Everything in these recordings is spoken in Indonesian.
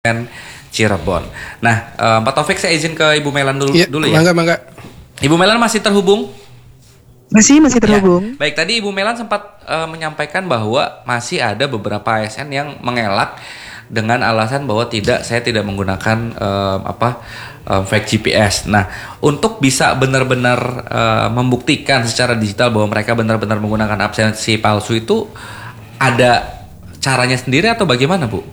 Cirebon. Nah, Pak Taufik, saya izin ke Ibu Melan dulu ya. Mangga. Ibu Melan masih terhubung? Masih terhubung. Ya. Baik, tadi Ibu Melan sempat menyampaikan bahwa masih ada beberapa ASN yang mengelak dengan alasan bahwa saya tidak menggunakan fake GPS. Nah, untuk bisa benar-benar membuktikan secara digital bahwa mereka benar-benar menggunakan absensi palsu itu ada caranya sendiri atau bagaimana, Bu?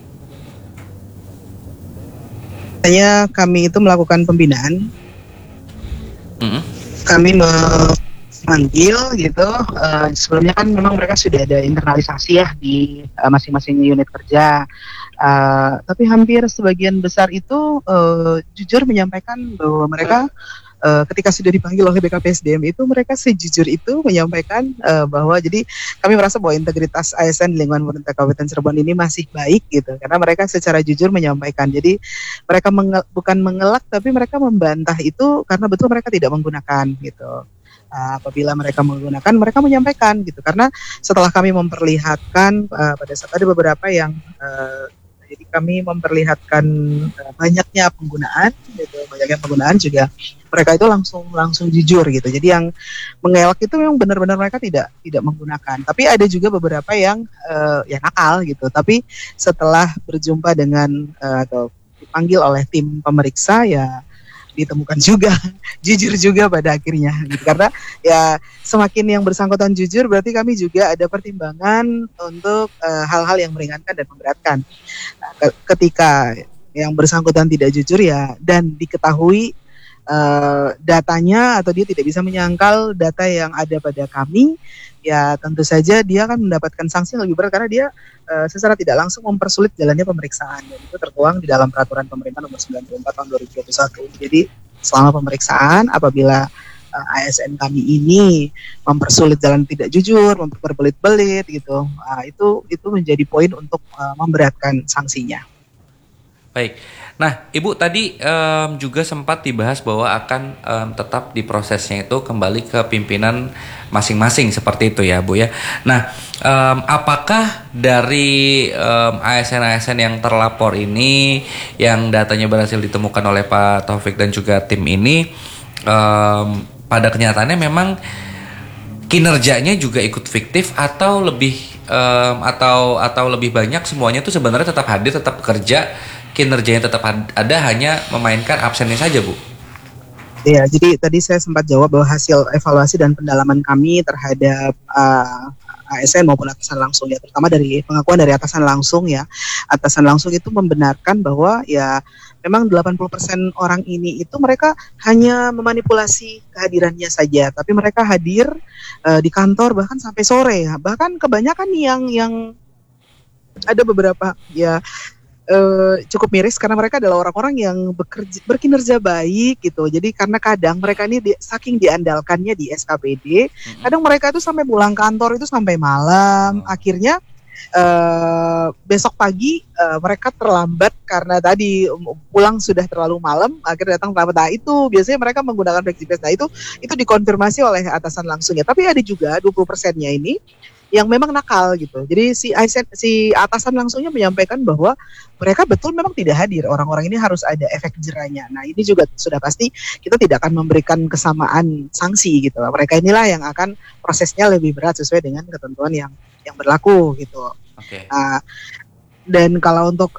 Hanya kami itu melakukan pembinaan. Kami memanggil gitu. Sebelumnya kan memang mereka sudah ada internalisasi ya di masing-masing unit kerja. Tapi hampir sebagian besar itu jujur menyampaikan bahwa mereka ketika sudah dipanggil oleh BKPSDM itu mereka sejujur itu menyampaikan bahwa jadi kami merasa bahwa integritas ASN di lingkungan pemerintah Kabupaten Cirebon ini masih baik gitu, karena mereka secara jujur menyampaikan. Jadi mereka bukan mengelak tapi mereka membantah itu karena betul mereka tidak menggunakan gitu. Apabila mereka menggunakan, mereka menyampaikan gitu, karena setelah kami memperlihatkan pada saat ada beberapa yang jadi kami memperlihatkan banyaknya penggunaan juga mereka itu langsung jujur gitu. Jadi yang mengelak itu memang benar-benar mereka tidak menggunakan. Tapi ada juga beberapa yang ya nakal gitu. Tapi setelah berjumpa dengan atau dipanggil oleh tim pemeriksa ya ditemukan juga jujur juga pada akhirnya gitu. Karena ya semakin yang bersangkutan jujur berarti kami juga ada pertimbangan untuk hal-hal yang meringankan dan memberatkan. Ketika yang bersangkutan tidak jujur ya dan diketahui datanya atau dia tidak bisa menyangkal data yang ada pada kami, ya tentu saja dia akan mendapatkan sanksi yang lebih berat karena dia secara tidak langsung mempersulit jalannya pemeriksaan, dan itu tertuang di dalam peraturan pemerintah nomor 94 tahun 2021. Jadi selama pemeriksaan apabila ASN kami ini mempersulit jalan tidak jujur, berbelit-belit gitu, itu menjadi poin untuk memberatkan sanksinya. Baik. Nah, Ibu tadi juga sempat dibahas bahwa akan tetap diprosesnya itu kembali ke pimpinan masing-masing seperti itu ya, Bu ya. Nah, apakah dari ASN-ASN yang terlapor ini yang datanya berhasil ditemukan oleh Pak Taufik dan juga tim ini pada kenyataannya memang kinerjanya juga ikut fiktif atau lebih atau lebih banyak semuanya itu sebenarnya tetap hadir, tetap bekerja, kinerjanya tetap ada, hanya memainkan absennya saja, Bu? Iya, jadi tadi saya sempat jawab bahwa hasil evaluasi dan pendalaman kami terhadap ASN maupun atasan langsung ya, terutama dari pengakuan dari atasan langsung ya. Atasan langsung itu membenarkan bahwa ya memang 80% orang ini itu mereka hanya memanipulasi kehadirannya saja, tapi mereka hadir di kantor bahkan sampai sore ya. Bahkan kebanyakan yang ada beberapa ya cukup miris karena mereka adalah orang-orang yang berkinerja baik gitu. Jadi karena kadang mereka ini saking diandalkannya di SKPD, kadang mereka itu sampai pulang kantor itu sampai malam. Akhirnya besok pagi mereka terlambat karena tadi pulang sudah terlalu malam, akhirnya datang terlambat. Nah, itu biasanya mereka menggunakan flex GPS. Nah, itu dikonfirmasi oleh atasan langsungnya. Tapi ada juga 20%-nya ini yang memang nakal gitu. Jadi si atasan langsungnya menyampaikan bahwa mereka betul memang tidak hadir. Orang-orang ini harus ada efek jerahnya. Nah, ini juga sudah pasti kita tidak akan memberikan kesamaan sanksi gitu. Mereka inilah yang akan prosesnya lebih berat sesuai dengan ketentuan yang berlaku gitu. Okay. Dan kalau untuk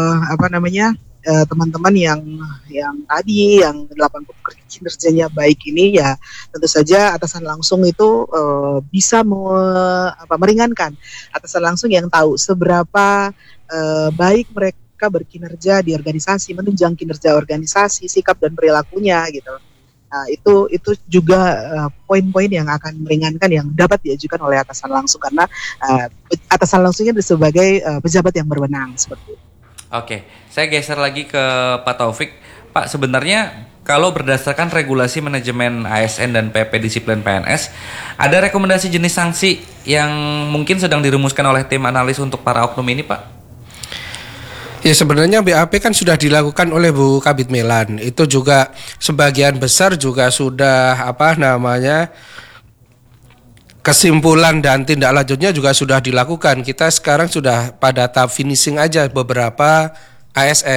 teman-teman yang tadi yang 80 kinerjanya baik ini ya tentu saja atasan langsung itu bisa meringankan. Atasan langsung yang tahu seberapa baik mereka berkinerja di organisasi, menunjang kinerja organisasi, sikap dan perilakunya gitu. Nah, itu juga poin-poin yang akan meringankan yang dapat diajukan oleh atasan langsung karena atasan langsungnya sebagai pejabat yang berwenang seperti itu. Oke, saya geser lagi ke Pak Taufik. Pak, sebenarnya kalau berdasarkan regulasi manajemen ASN dan PP disiplin PNS, ada rekomendasi jenis sanksi yang mungkin sedang dirumuskan oleh tim analis untuk para oknum ini, Pak? Ya, sebenarnya BAP kan sudah dilakukan oleh Bu Kabid Melan. Itu juga sebagian besar juga sudah kesimpulan dan tindak lanjutnya juga sudah dilakukan. Kita sekarang sudah pada tahap finishing aja beberapa ASN.